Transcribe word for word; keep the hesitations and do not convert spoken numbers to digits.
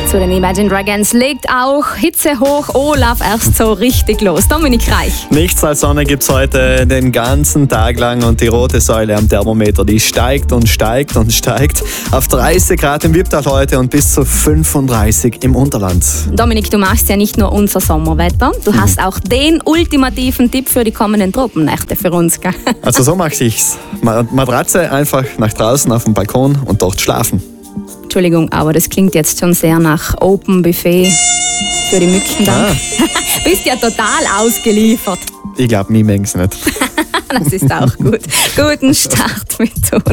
Zu den Imagine Dragons legt auch Hitze hoch Olaf erst so richtig los. Dominik Reich. Nichts als Sonne gibt's heute den ganzen Tag lang und die rote Säule am Thermometer, die steigt und steigt und steigt. Auf dreißig Grad im Wipptal heute und bis zu fünfunddreißig im Unterland. Dominik, du machst ja nicht nur unser Sommerwetter, du Mhm. hast auch den ultimativen Tipp für die kommenden Tropennächte für uns. Gell? Also so mache ich's. Ma- Matratze einfach nach draußen auf dem Balkon und dort schlafen. Entschuldigung, aber das klingt jetzt schon sehr nach Open Buffet für die Mücken dann. Ah. Bist ja total ausgeliefert. Ich glaube, mir mengen's nicht. Das ist auch gut. Guten Start mit uns.